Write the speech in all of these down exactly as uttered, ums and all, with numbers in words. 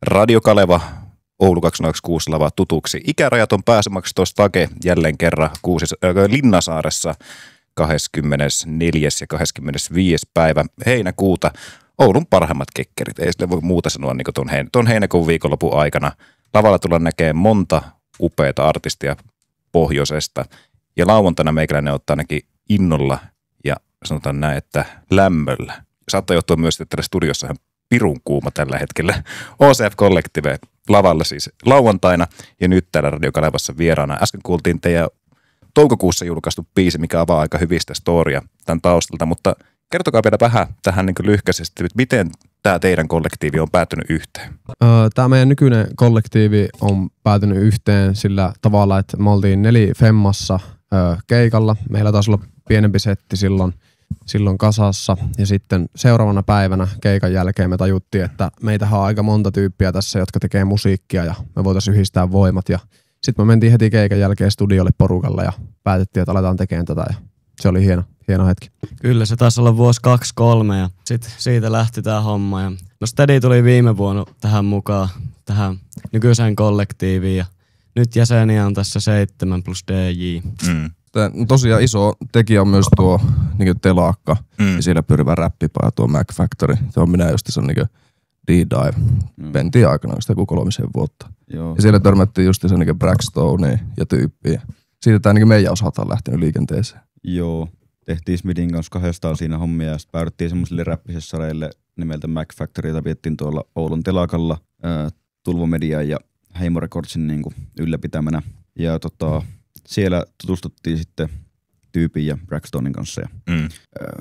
Radio Kaleva, Oulu kaksituhattakaksikymmentäkuusi lava tutuksi. Ikärajaton pääsemaksuton Stage jälleen kerran kuusis, äh, Linnasaaressa kahdeskymmenesneljäs ja kahdeskymmenesviides päivä heinäkuuta. Oulun parhaimmat kekkerit, ei sille voi muuta sanoa niin kuin tuon, hein- tuon heinäkuun viikonlopun aikana. Lavalla tullaan näkemään monta upeata artistia pohjoisesta. Ja lauantaina meikäläinen ottaa ainakin innolla ja sanotaan näin, että lämmöllä. Saattaa johtua myös, että täällä studiossa on pirun kuuma tällä hetkellä. O C F Collective lavalla siis lauantaina ja nyt täällä Radio Kalevassa vieraana. Äsken kuultiin teidän toukokuussa julkaistu biisi, mikä avaa aika hyvistä storia tämän taustalta, mutta kertokaa vielä vähän tähän niin lyhkäisesti, että miten tämä teidän kollektiivi on päätynyt yhteen? Tämä meidän nykyinen kollektiivi on päätynyt yhteen sillä tavalla, että me oltiin Nelifemmassa keikalla. Meillä taisi olla pienempi setti silloin, silloin kasassa ja sitten seuraavana päivänä keikan jälkeen me tajuttiin, että meitähän on aika monta tyyppiä tässä, jotka tekee musiikkia ja me voitaisiin yhdistää voimat ja sitten me mentiin heti keikan jälkeen studiolle porukalla ja päätettiin, että aletaan tekemään tätä ja se oli hieno, hieno hetki. Kyllä, se taisi olla vuosi kaksi kolme ja sitten siitä lähti tää homma. Ja no Steady tuli viime vuonna tähän mukaan, tähän nykyiseen kollektiiviin ja nyt jäseniä on tässä seitsemän plus D J. Mm. No tosiaan iso tekijä on myös tuo niin telakka mm. ja siellä pyörivä räppipää tuo Mac Factory. Se on minä just se on niin D-Dive. Mm. Pentiin aikana sitä kuin kolmisen vuotta. Joo. Ja siellä törmättiin just se niin Brackstonea ja tyyppiä. Siitä tää niin meidän osalta on lähtenyt liikenteeseen. Joo. Tehtiin Smidin kanssa kahdestaan siinä hommia ja sitten päädyttiin semmoisille räppisessareille nimeltä Mac Factory, jota viettiin tuolla Oulun telakalla ää, Tulvo Media ja Heimo Recordsin niin kuin ylläpitämänä. Ja tota, siellä tutustuttiin sitten tyypin ja Braxtonin kanssa. Ja, mm. ää,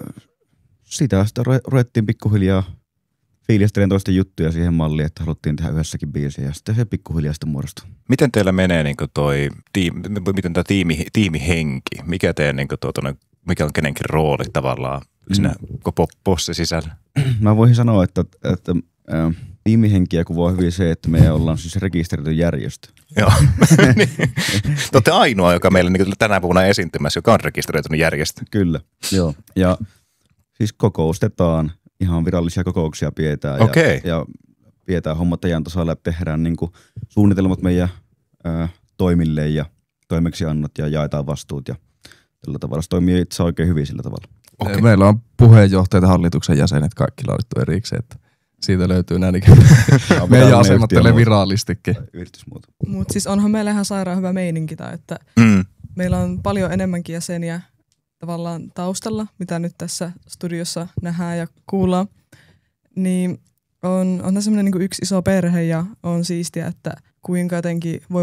sitä sitten ruvettiin pikkuhiljaa fiilistelen toisten juttuja siihen malliin, että haluttiin tehdä yhdessäkin biisiä ja sitten se pikkuhiljaa sitten muodostui. Miten teillä menee niin toi tiimi, miten tämä tiimi, tiimihenki? Mikä teidän niin tuota, mikä on kenenkin rooli tavallaan siinä mm. koko possi sisällä? Mä voisin sanoa, että, että äh, tiimihenkiä kuvaa hyvin se, että me ollaan siis rekisteröity järjestö. Joo. Te olette ainoa, joka meillä niin tänä vuonna esiintymässä, joka on rekisteröitynyt järjestö. Kyllä, joo. Ja siis kokoustetaan, ihan virallisia kokouksia pidetään okay. ja, ja pidetään hommat ajan tasalla ja tehdään niin kuin suunnitelmat meidän äh, toimille ja toimeksiannot ja jaetaan vastuut ja tällä tavalla. Se toimii itse oikein hyvin sillä tavalla. Okay. Meillä on puheenjohtajat ja hallituksen jäsenet kaikki laadittu erikseen, että siitä löytyy nämä meidän asemat tälle virallistikin. Mutta siis onhan meillä ihan sairaan hyvä meininki, tai että mm. meillä on paljon enemmänkin jäseniä tavallaan taustalla, mitä nyt tässä studiossa nähdään ja kuullaan. Niin on, on semmoinen niin kuin yksi iso perhe ja on siistiä, että kuinka jotenkin voi